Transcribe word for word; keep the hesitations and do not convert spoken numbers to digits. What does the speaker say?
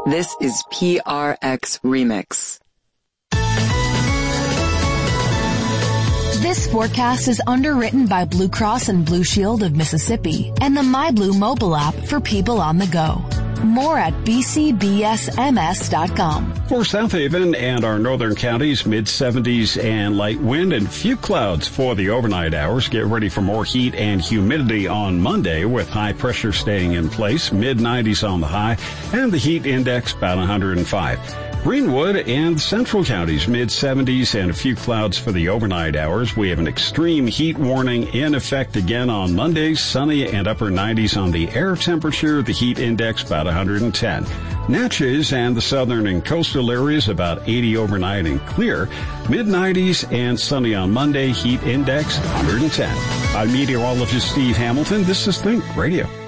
This is P R X Remix. This forecast is underwritten by Blue Cross and Blue Shield of Mississippi and the MyBlue mobile app for people on the go. More at b c b s m s dot com. For South Haven and our northern counties, mid seventies and light wind and few clouds for the overnight hours. Get ready for more heat and humidity on Monday with high pressure staying in place, mid nineties on the high, and the heat index about one hundred five. Greenwood and central counties, mid seventies and a few clouds for the overnight hours. We have an extreme heat warning in effect again on Monday, sunny and upper nineties on the air temperature, the heat index about one hundred ten. Natchez and the southern and coastal areas about eighty overnight and clear, mid nineties and sunny on Monday, heat index one hundred ten. I'm meteorologist Steve Hamilton. This is Think Radio.